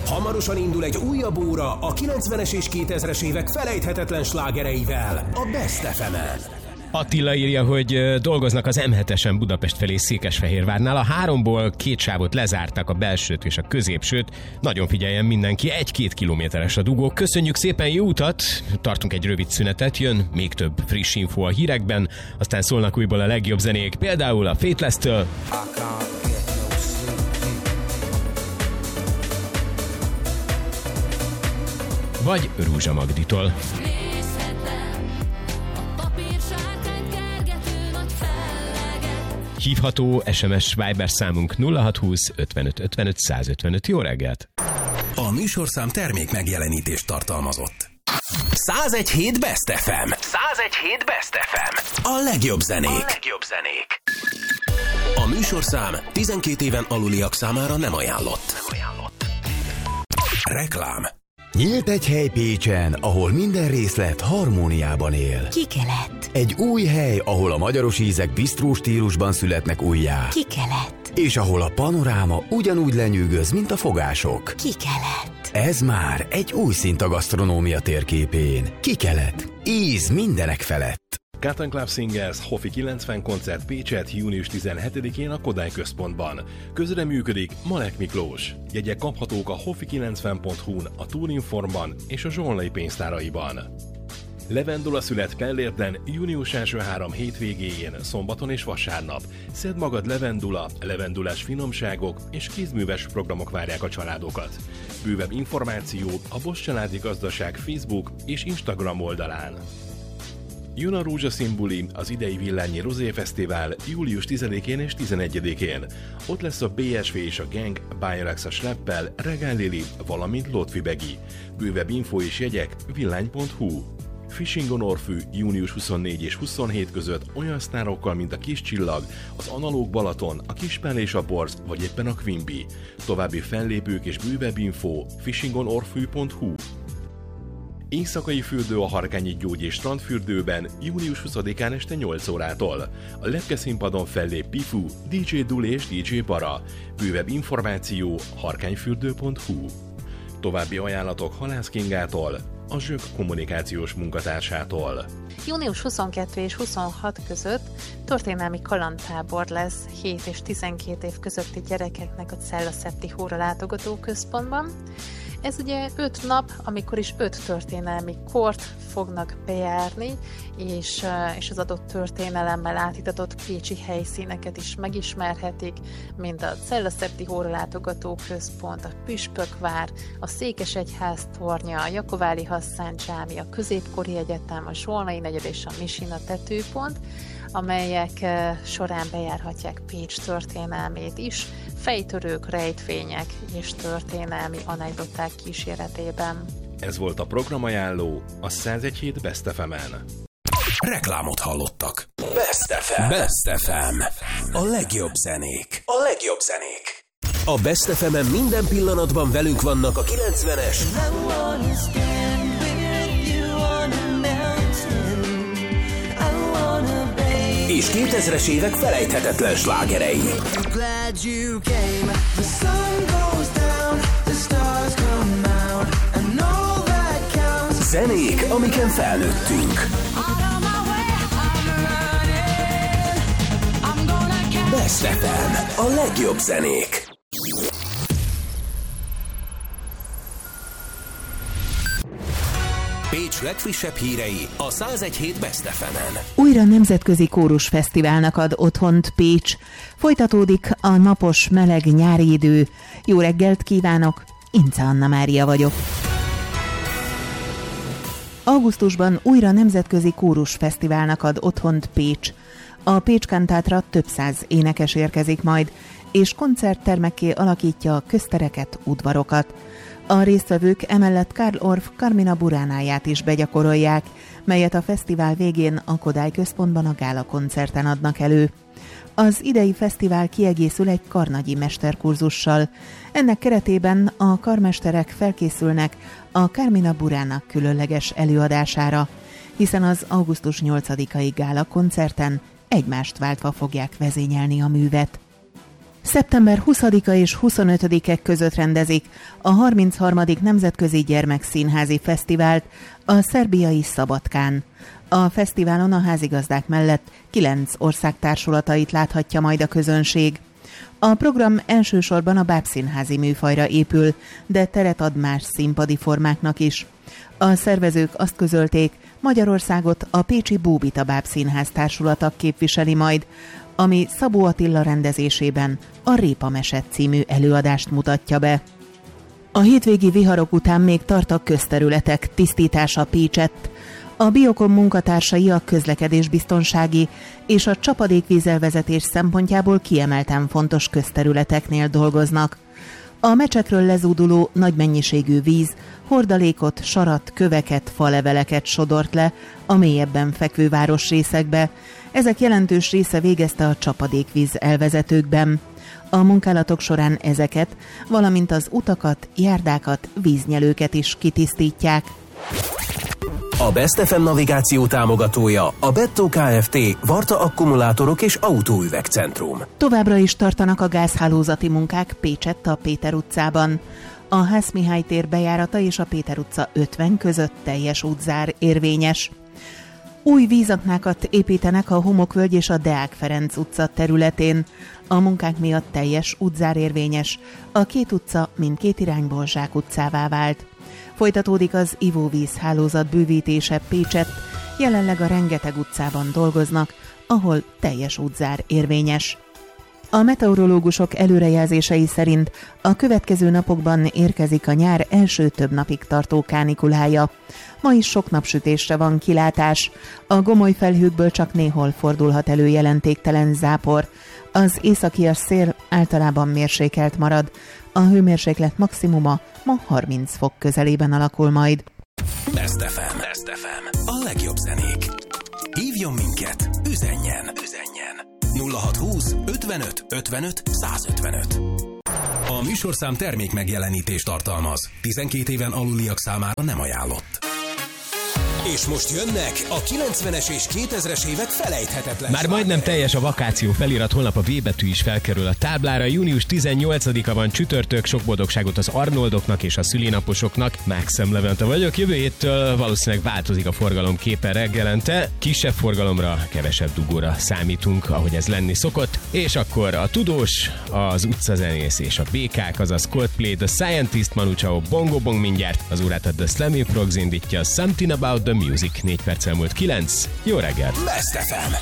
Hamarosan indul egy újabb óra a 90-es és 2000-es évek felejthetetlen slágereivel a Best FM-en. Attila írja, hogy dolgoznak az M7-esen Budapest felé Székesfehérvárnál. A 3-ból 2 sávot lezártak, a belsőt és a középsőt. Nagyon figyeljen mindenki, 1-2 kilométeres a dugó. Köszönjük szépen, jó utat! Tartunk egy rövid szünetet, jön még több friss info a hírekben, aztán szólnak újból a legjobb zenék, például a Faithless-től. Vagy Rúzsa Magditól. Hívható SMS Viber számunk 0620 55 55 155. Jó reggelt! A műsorszám termék megjelenítést tartalmazott. 101.7 Best FM. 101.7 Best FM. A legjobb zenék. A műsorszám 12 éven aluliak számára nem ajánlott. Reklám. Nyílt egy hely Pécsen, ahol minden részlet harmóniában él. Kikelet. Egy új hely, ahol a magyaros ízek bisztró stílusban születnek újjá. Kikelet. És ahol a panoráma ugyanúgy lenyűgöz, mint a fogások. Kikelet. Ez már egy új szint a gasztronómia térképén. Kikelet. Íz mindenek felett. Cotton Club Singers Hofi 90 koncert Pécset június 17-én a Kodály Központban. Közreműködik Malek Miklós. Jegyek kaphatók a hofi90.hu-n, a Tourinformban és a Zsolnai pénztáraiban. Levendula szület Pellérden június első 3 hétvégéjén, szombaton és vasárnap. Szedd magad levendula, levendulás finomságok és kézműves programok várják a családokat. Bővebb információ a Bosch Családi Gazdaság Facebook és Instagram oldalán. Jön a Rózsaszín buli, az idei Villányi Rozé Fesztivál július 10-én és 11-én. Ott lesz a BSV és a Gang, Bayrax a Schleppel, Regál Lili, valamint Lotfi Begi. Bővebb info és jegyek villány.hu. Fishing on Orfű június 24 és 27 között olyan sztárokkal, mint a Kis Csillag, az Analóg Balaton, a Kispál és a Borz, vagy éppen a Quimby. További fellépők és bővebb info fishingonorfű.hu. Éjszakai fürdő a Harkányi Gyógy és Strandfürdőben június 20-án este 8 órától. A Lepke színpadon fellép Pifu, DJ Duli és DJ Bara. Bővebb információ harkányfürdő.hu. További ajánlatok Halász Kingától, a Zsök kommunikációs munkatársától. Június 22 és 26 között történelmi kalandtábor lesz 7 és 12 év közötti gyerekeknek a Cella Szepti Hóra látogató központban. Ez ugye 5 nap, amikor is 5 történelmi kort fognak bejárni, és az adott történelemmel átitatott pécsi helyszíneket is megismerhetik, mint a Cella Szepti Hóra látogató központ, a Püspökvár, a Székesegyház tornya, a Jakováli Hasszán csámi, a Középkori Egyetem, a Zsolnai negyed és a Misina tetőpont, amelyek során bejárhatják Pécs történelmét is, fejtörők, rejtvények és történelmi anekdoták kíséretében. Ez volt a programajánló a 101.7 Best FM-en. Reklámot hallottak. Best FM. Best FM. A legjobb zenék. A legjobb zenék. A Best FM-en minden pillanatban velünk vannak a 90-es és 2000-es évek felejthetetlen slágerei. Zenék, amiken felnőttünk. Best FM, a legjobb zenék. Pécs legfrissebb hírei a 101.7 Best FM-en. Újra nemzetközi kórusfesztiválnak ad otthont Pécs. Folytatódik a napos, meleg nyári idő. Jó reggelt kívánok, Ince Anna Mária vagyok. Augusztusban újra nemzetközi kórusfesztiválnak ad otthont Pécs. A Pécs Kantátra több száz énekes érkezik majd, és koncerttermekké alakítja a köztereket, udvarokat. A résztvevők emellett Karl Orff Carmina Buránáját is begyakorolják, melyet a fesztivál végén a Kodály Központban a gála koncerten adnak elő. Az idei fesztivál kiegészül egy karnagyi mesterkurzussal. Ennek keretében a karmesterek felkészülnek a Carmina Burana különleges előadására, hiszen az augusztus 8-ai gála koncerten egymást váltva fogják vezényelni a művet. Szeptember 20-a és 25-e között rendezik a 33. Nemzetközi Gyermekszínházi Fesztivált a szerbiai Szabadkán. A fesztiválon a házigazdák mellett 9 ország társulatait láthatja majd a közönség. A program elsősorban a bábszínházi műfajra épül, de teret ad más színpadi formáknak is. A szervezők azt közölték, Magyarországot a pécsi Bóbita Bábszínház társulata képviseli majd, ami Szabó Attila rendezésében a Répa Mese című előadást mutatja be. A hétvégi viharok után még tart a közterületek tisztítása Pécsett. A Biokom munkatársai a közlekedésbiztonsági és a csapadékvízelvezetés szempontjából kiemelten fontos közterületeknél dolgoznak. A mecsekről lezúduló nagy mennyiségű víz hordalékot, sarat, köveket, faleveleket sodort le a mélyebben fekvő városrészekbe. Ezek jelentős része végezte a csapadékvíz elvezetőkben. A munkálatok során ezeket, valamint az utakat, járdákat, víznyelőket is kitisztítják. A Best FM navigáció támogatója a Bettó Kft. Varta akkumulátorok és autóüvegcentrum. Továbbra is tartanak a gázhálózati munkák Pécsett a Péter utcában. A Hász Mihály tér bejárata és a Péter utca 50 között teljes útzár érvényes. Új vízaknákat építenek a Homokvölgy és a Deák Ferenc utca területén. A munkák miatt teljes útzár érvényes. A két utca mindkét irányból zsákutcává vált. Folytatódik az ivóvíz hálózat bővítése Pécsett, jelenleg a Rengeteg utcában dolgoznak, ahol teljes útzár érvényes. A meteorológusok előrejelzései szerint a következő napokban érkezik a nyár első több napig tartó kánikulája. Ma is sok napsütésre van kilátás, a gomoly felhőkből csak néhol fordulhat elő jelentéktelen zápor. Az északias szél általában mérsékelt marad, a hőmérséklet maximuma ma 30 fok közelében alakul majd. Best FM. A legjobb zenék. Hívjon minket, üzenjen. 0620 55 55 155. A műsorszám termék megjelenítést tartalmaz. 12 éven aluliak számára nem ajánlott. És most jönnek a 90-es és 2000-es évek felejthetetlen. Már majdnem teljes a vakáció felirat, holnap a V betű is felkerül a táblára. Június 18-a van csütörtök, sok boldogságot az Arnoldoknak és a szülinaposoknak. Mákszem Levente vagyok, jövő héttől valószínűleg változik a forgalom képen reggelente. Kisebb forgalomra, kevesebb dugóra számítunk, ahogy ez lenni szokott. És akkor a Tudós, az Utcazenész és a BK-k, azaz Coldplay, The Scientist, Manu Chao, Bongo Bong mindjárt. Az órát a The Slammy Frogs indítja, Something About the Music, 4 perccel múlt 9. Jó reggelt! Best FM.